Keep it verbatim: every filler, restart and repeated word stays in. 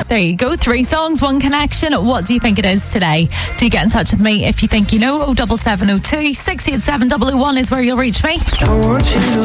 There you go. Three songs, one connection. What do you think it is today? Do get in touch with me if you think you know. oh seven seven oh two, six eight seven, double oh one is where you'll reach me. Don't want you to